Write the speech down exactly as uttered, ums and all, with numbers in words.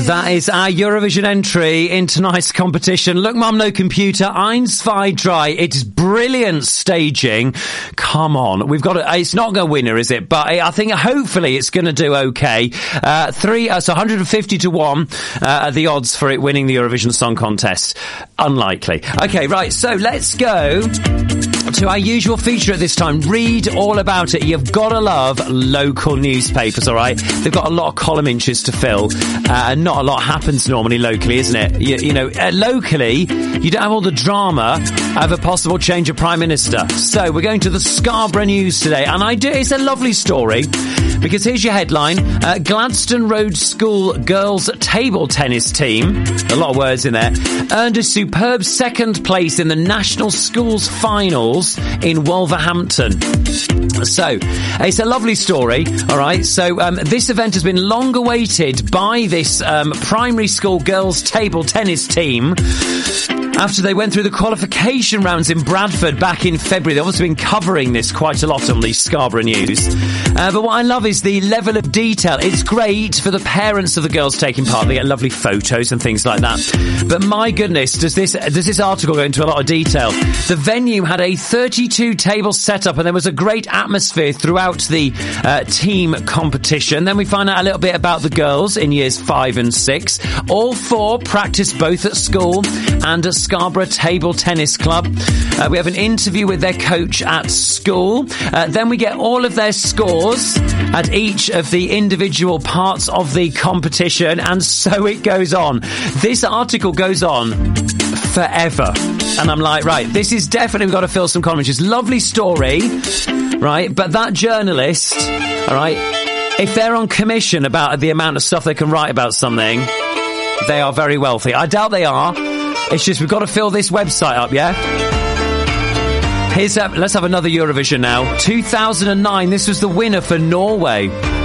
That is our Eurovision entry in tonight's competition. Look, Mum, No Computer, Eins, zwei, drei. It's brilliant staging. Come on. We've got to, it's not going to winner, is it? But I think hopefully it's going to do okay. Uh, three, uh, so one hundred fifty to one, uh, are the odds for it winning the Eurovision Song Contest. Unlikely. Okay, right. So let's go to our usual feature at this time. Read all about it. You've got to love local newspapers, all right? They've got a lot of column inches to fill, uh, and not a lot happens normally locally, isn't it? You, you know, uh, locally, you don't have all the drama of a possible change of Prime Minister. So we're going to the Scarborough News today, and I do, it's a lovely story, because here's your headline. Uh, Gladstone Road School girls table tennis team, a lot of words in there, earned a superb second place in the National Schools Finals in Wolverhampton. So, it's a lovely story, all right? So, um, this event has been long awaited by this um, primary school girls table tennis team after they went through the qualification rounds in Bradford back in February. They've also been covering this quite a lot on the Scarborough News. Uh, but what I love is the level of detail. It's great for the parents of the girls taking part. They get lovely photos and things like that. But my goodness, does this does this article go into a lot of detail. The venue had a thirty-two table setup, and there was a great atmosphere throughout the uh, team competition. Then we find out a little bit about the girls in years five and six. All four practiced both at school and at Scarborough Table Tennis Club. Uh, we have an interview with their coach at school. Uh, then we get all of their scores at each of the individual parts of the competition, and so it goes on. This article goes on forever. And I'm like, right, this is definitely, we've got to fill some commentaries. Lovely story, right? But that journalist, all right, if they're on commission about the amount of stuff they can write about something, they are very wealthy. I doubt they are. It's just we've got to fill this website up, yeah? Here's uh, let's have another Eurovision now. two thousand nine, this was the winner for Norway.